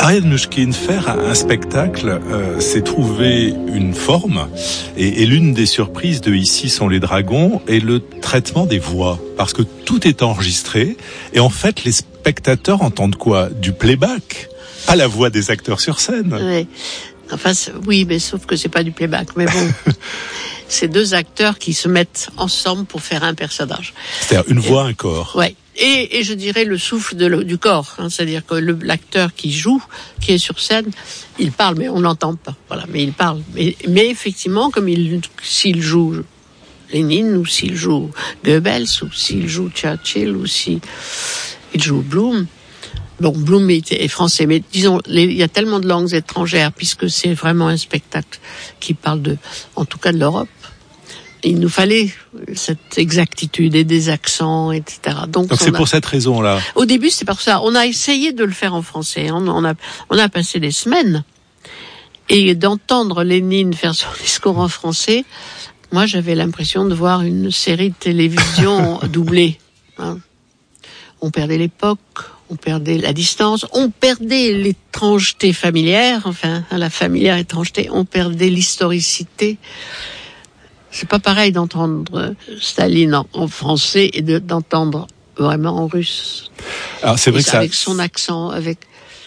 Ariel Mnouchkine, faire un spectacle, c'est trouver une forme. Et l'une des surprises de Ici sont les dragons est le traitement des voix. Parce que tout est enregistré. Et en fait, les spectateurs entendent quoi? Du playback, pas la voix des acteurs sur scène. Ouais. Enfin, oui, mais sauf que c'est pas du playback. Mais bon, c'est deux acteurs qui se mettent ensemble pour faire un personnage. C'est-à-dire une voix, un corps. Ouais. Et je dirais le souffle du corps, hein, c'est-à-dire que l'acteur qui joue, qui est sur scène, il parle, mais on l'entend pas. Voilà, mais il parle. Mais effectivement, comme s'il joue Lénine, ou s'il joue Goebbels, ou s'il joue Churchill, ou s'il joue Blum. Bon, Blum est français, mais disons, il y a tellement de langues étrangères, puisque c'est vraiment un spectacle qui parle en tout cas de l'Europe. Il nous fallait cette exactitude et des accents, etc. Donc c'est pour cette raison-là. Au début, c'est pour ça. On a essayé de le faire en français. On a passé des semaines. Et d'entendre Lénine faire son discours en français, moi, j'avais l'impression de voir une série de télévision doublée. Hein. On perdait l'époque, on perdait la distance, on perdait l'étrangeté familière, enfin, la familière étrangeté, on perdait l'historicité. C'est pas pareil d'entendre Staline en français et d'entendre vraiment en russe. Alors c'est vrai que ça, avec son accent, avec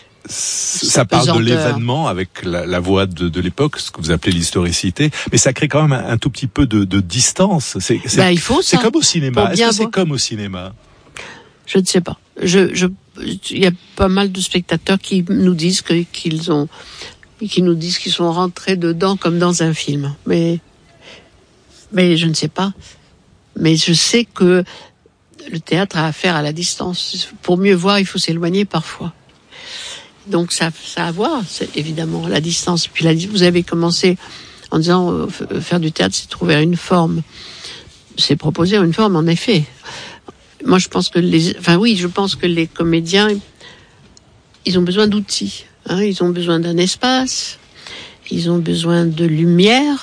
ça parle de l'événement avec la voix de l'époque, ce que vous appelez l'historicité, mais ça crée quand même un tout petit peu de distance. Il faut ça. C'est comme au cinéma. Est-ce que c'est comme au cinéma? Je ne sais pas. Il y a pas mal de spectateurs qui nous disent qu'ils sont rentrés dedans comme dans un film, mais je ne sais pas. Mais je sais que le théâtre a affaire à la distance. Pour mieux voir, il faut s'éloigner parfois. Donc ça a à voir, évidemment, la distance. Puis vous avez commencé en disant faire du théâtre, c'est trouver une forme. C'est proposer une forme, en effet. Moi, je pense que les comédiens, ils ont besoin d'outils. Hein, ils ont besoin d'un espace, ils ont besoin de lumière.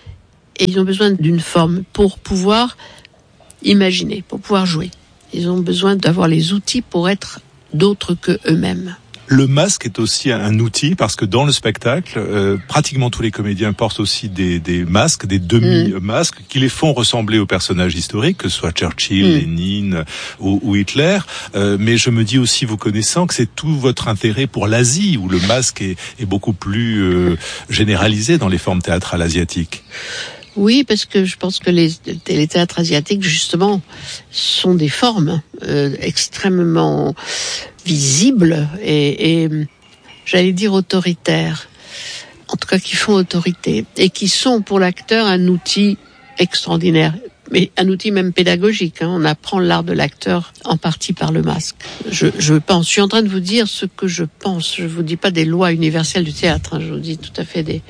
Et ils ont besoin d'une forme pour pouvoir imaginer, pour pouvoir jouer. Ils ont besoin d'avoir les outils pour être d'autres que eux-mêmes. Le masque est aussi un outil parce que dans le spectacle, pratiquement tous les comédiens portent aussi des masques, des demi-masques qui les font ressembler aux personnages historiques, que ce soit Churchill, Lénine ou Hitler. Mais je me dis aussi, vous connaissant, que c'est tout votre intérêt pour l'Asie, où le masque est beaucoup plus généralisé dans les formes théâtrales asiatiques. Oui, parce que je pense que les théâtres asiatiques, justement, sont des formes extrêmement visibles et j'allais dire autoritaires. En tout cas, qui font autorité et qui sont pour l'acteur un outil extraordinaire. Mais un outil même pédagogique. Hein. On apprend l'art de l'acteur en partie par le masque. Je pense. Je suis en train de vous dire ce que je pense. Je vous dis pas des lois universelles du théâtre. Hein. Je vous dis tout à fait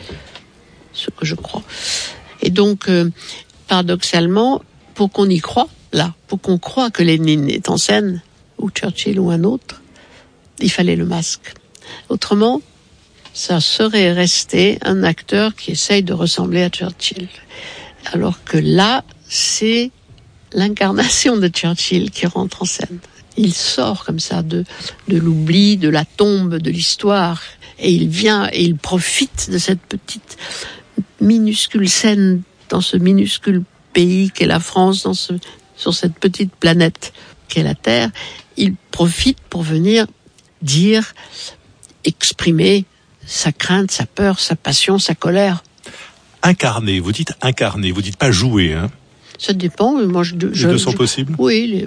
ce que je crois. Et donc, paradoxalement, pour qu'on y croie, pour qu'on croie que Lénine est en scène, ou Churchill ou un autre, il fallait le masque. Autrement, ça serait resté un acteur qui essaye de ressembler à Churchill. Alors que là, c'est l'incarnation de Churchill qui rentre en scène. Il sort comme ça de l'oubli, de la tombe, de l'histoire, et il vient et il profite de cette petite minuscule scène dans ce minuscule pays qu'est la France, sur cette petite planète qu'est la Terre. Il profite pour venir dire, exprimer sa crainte, sa peur, sa passion, sa colère. Incarner, vous dites pas jouer, hein? Ça dépend. Moi, les deux sont possibles? Oui,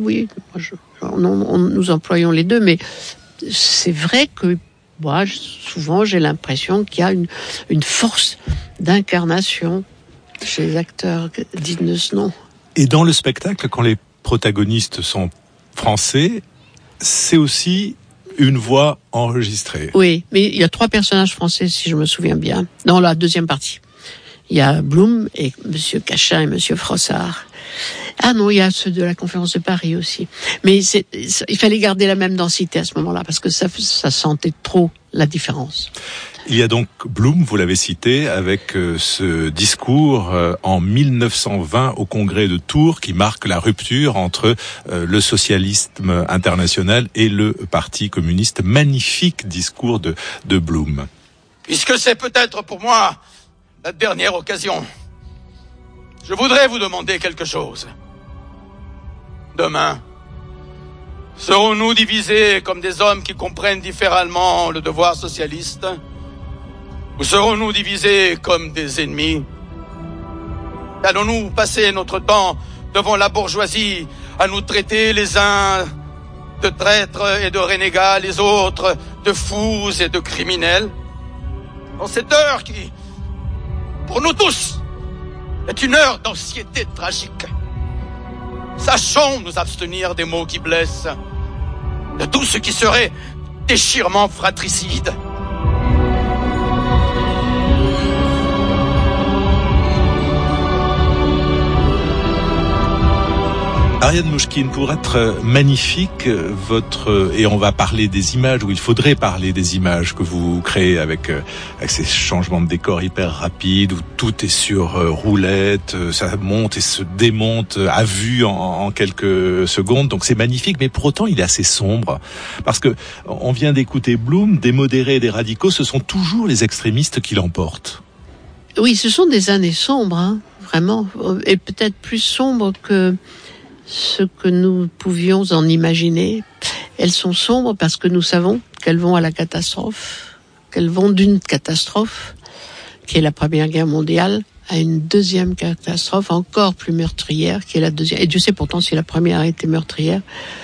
nous employons les deux, mais c'est vrai que moi, souvent, j'ai l'impression qu'il y a une force d'incarnation chez les acteurs dignes de ce nom. Et dans le spectacle, quand les protagonistes sont français, c'est aussi une voix enregistrée. Oui, mais il y a 3 personnages français, si je me souviens bien, dans la deuxième partie. Il y a Blum et Monsieur Cachin et Monsieur Frossard. Ah non, il y a ceux de la Conférence de Paris aussi. Mais il fallait garder la même densité à ce moment-là, parce que ça sentait trop la différence. Il y a donc Bloom, vous l'avez cité, avec ce discours en 1920 au Congrès de Tours qui marque la rupture entre le socialisme international et le Parti communiste. Magnifique discours de Bloom. Puisque c'est peut-être pour moi la dernière occasion, je voudrais vous demander quelque chose. Demain, serons-nous divisés comme des hommes qui comprennent différemment le devoir socialiste ? Ou serons-nous divisés comme des ennemis ? Allons-nous passer notre temps devant la bourgeoisie à nous traiter les uns de traîtres et de renégats, les autres de fous et de criminels ? Dans cette heure qui, pour nous tous, est une heure d'anxiété tragique, sachons nous abstenir des mots qui blessent, de tout ce qui serait déchirement fratricide. Ariane Mouchkine, pour être magnifique, et on va parler des images, ou il faudrait parler des images que vous créez avec ces changements de décor hyper rapides, où tout est sur roulette, ça monte et se démonte à vue en quelques secondes, donc c'est magnifique, mais pour autant il est assez sombre, parce que on vient d'écouter Bloom, des modérés et des radicaux, ce sont toujours les extrémistes qui l'emportent. Oui, ce sont des années sombres, vraiment, et peut-être plus sombres que ce que nous pouvions en imaginer. Elles sont sombres parce que nous savons qu'elles vont à la catastrophe, qu'elles vont d'une catastrophe, qui est la Première Guerre mondiale, à une deuxième catastrophe encore plus meurtrière, qui est la deuxième. Et Dieu sait pourtant si la première a été meurtrière,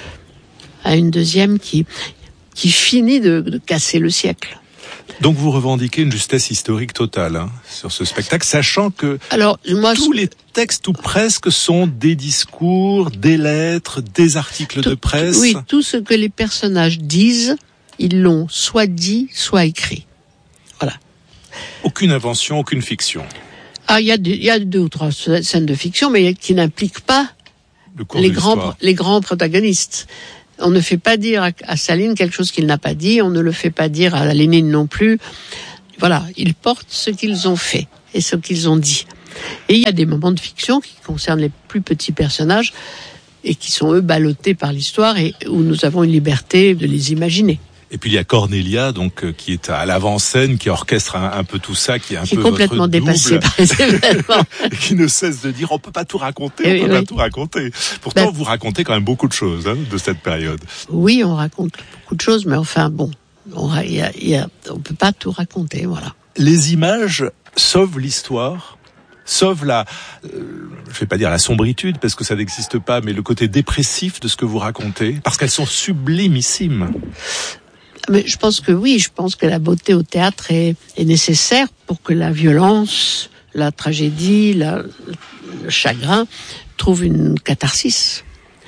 à une deuxième qui finit de casser le siècle. Donc vous revendiquez une justesse historique totale sur ce spectacle, sachant que tous les textes ou presque sont des discours, des lettres, des articles de presse. Oui, tout ce que les personnages disent, ils l'ont soit dit, soit écrit. Voilà. Aucune invention, aucune fiction. Il y a 2 ou 3 scènes de fiction, mais qui n'impliquent pas les grands protagonistes. On ne fait pas dire à Staline quelque chose qu'il n'a pas dit, on ne le fait pas dire à Lénine non plus. Voilà, ils portent ce qu'ils ont fait et ce qu'ils ont dit. Et il y a des moments de fiction qui concernent les plus petits personnages et qui sont eux ballottés par l'histoire et où nous avons une liberté de les imaginer. Et puis il y a Cornelia, donc qui est à l'avant-scène, qui orchestre un peu tout ça, qui est peu complètement dépassé par les événements, qui ne cesse de dire on peut pas tout raconter, pas tout raconter. Pourtant vous racontez quand même beaucoup de choses de cette période. Oui, on raconte beaucoup de choses, mais enfin bon, on peut pas tout raconter, voilà. Les images sauvent l'histoire. Sauf je vais pas dire la sombritude parce que ça n'existe pas, mais le côté dépressif de ce que vous racontez, parce qu'elles sont sublimissimes. Mais je pense que oui, je pense que la beauté au théâtre est nécessaire pour que la violence, la tragédie, le chagrin trouvent une catharsis.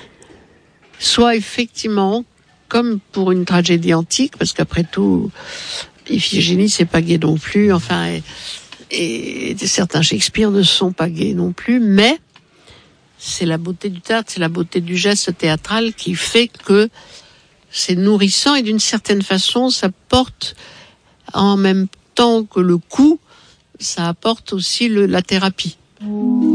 Soit effectivement, comme pour une tragédie antique, parce qu'après tout, Iphigénie c'est pas gai non plus, enfin, et certains Shakespeare ne sont pas gais non plus, mais c'est la beauté du théâtre, c'est la beauté du geste théâtral qui fait que c'est nourrissant et d'une certaine façon, ça porte en même temps que le coup, ça apporte aussi la thérapie.